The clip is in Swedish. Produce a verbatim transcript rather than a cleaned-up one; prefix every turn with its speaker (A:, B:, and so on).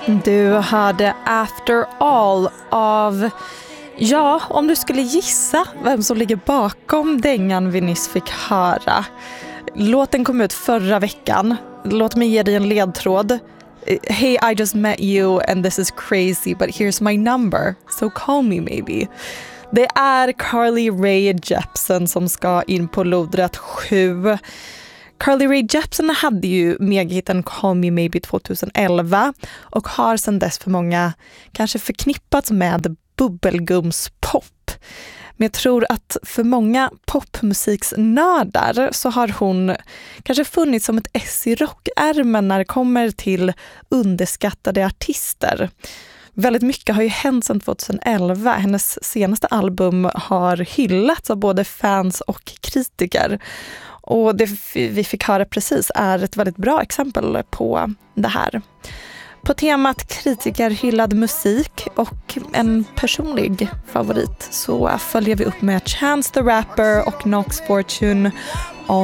A: Du hörde After All av, ja, om du skulle gissa vem som ligger bakom dängan vi nyss fick höra. Låten kom ut förra veckan. Låt mig ge dig en ledtråd. Hey, I just met you and this is crazy, but here's my number, so call me maybe. Det är Carly Rae Jepsen som ska in på lodrätt sju. Carly Rae Jepsen hade ju megahitten Call Me Maybe tjugoelva och har sedan dess för många kanske förknippats med bubbelgumspop. Men jag tror att för många popmusiksnördar så har hon kanske funnits som ett ess i rockärmen när det kommer till underskattade artister. Väldigt mycket har ju hänt sedan tjugoelva. Hennes senaste album har hyllats av både fans och kritiker. Och det vi fick höra precis är ett väldigt bra exempel på det här. På temat kritikerhyllad musik och en personlig favorit så följer vi upp med Chance the Rapper och Knox Fortune